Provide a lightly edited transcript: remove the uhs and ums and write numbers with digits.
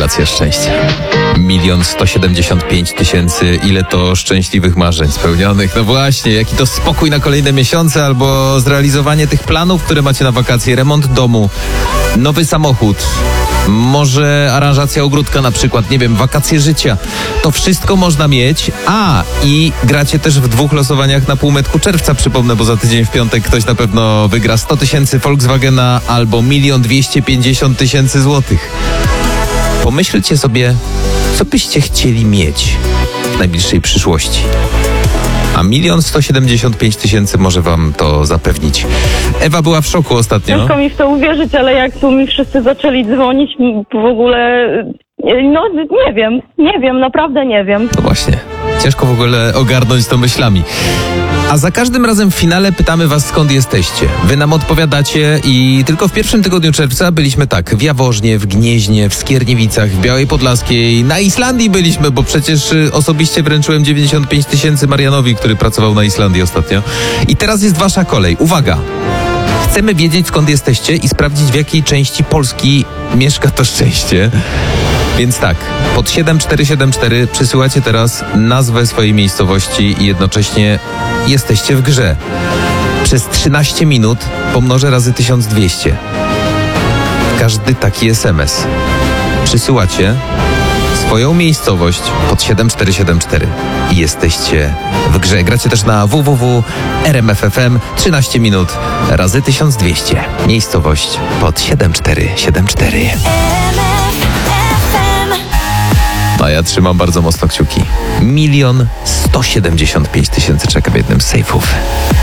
Rewelacja szczęścia. 1 175 000, ile to szczęśliwych marzeń spełnionych. No właśnie, jaki to spokój na kolejne miesiące, albo zrealizowanie tych planów, które macie na wakacje, remont domu, nowy samochód, może aranżacja ogródka na przykład, nie wiem, wakacje życia. To wszystko można mieć. I gracie też w 2 losowaniach na półmetku czerwca, przypomnę, bo za tydzień w piątek ktoś na pewno wygra 100 000 Volkswagena albo 1 250 000 złotych. Pomyślcie sobie, co byście chcieli mieć w najbliższej przyszłości. A 1 175 000 może wam to zapewnić. Ewa była w szoku ostatnio. Ciężko mi w to uwierzyć, ale jak tu mi wszyscy zaczęli dzwonić, w ogóle... No, nie wiem, naprawdę nie wiem. No właśnie, ciężko w ogóle ogarnąć to myślami. A za każdym razem w finale pytamy was, skąd jesteście. Wy nam odpowiadacie i tylko w pierwszym tygodniu czerwca byliśmy w Jaworznie, w Gnieźnie, w Skierniewicach, w Białej Podlaskiej, na Islandii byliśmy, bo przecież osobiście wręczyłem 95 000 Marianowi, który pracował na Islandii ostatnio. I teraz jest wasza kolej. Uwaga! Chcemy wiedzieć, skąd jesteście i sprawdzić, w jakiej części Polski mieszka to szczęście. Więc pod 7474 przysyłacie teraz nazwę swojej miejscowości i jednocześnie jesteście w grze. Przez 13 minut pomnożę razy 1200. Każdy taki SMS. Przysyłacie swoją miejscowość pod 7474 i jesteście w grze. Gracie też na www.rmf.fm. 13 minut razy 1200. Miejscowość pod 7474. A ja trzymam bardzo mocno kciuki. 1 175 000 czeka w jednym z sejfów.